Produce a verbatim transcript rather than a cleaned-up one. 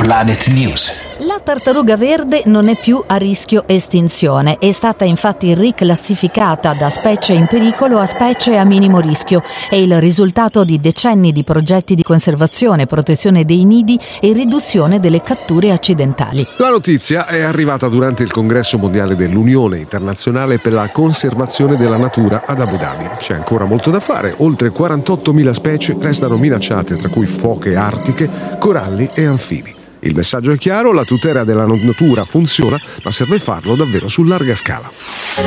Planet News. La tartaruga verde non è più a rischio estinzione, è stata infatti riclassificata da specie in pericolo a specie a minimo rischio. È il risultato di decenni di progetti di conservazione, protezione dei nidi e riduzione delle catture accidentali. La notizia è arrivata durante il congresso mondiale dell'Unione Internazionale per la Conservazione della Natura ad Abu Dhabi. C'è ancora molto da fare, oltre quarantottomila specie restano minacciate, tra cui foche artiche, coralli e anfibi. Il messaggio è chiaro, la tutela della natura funziona, ma serve farlo davvero su larga scala.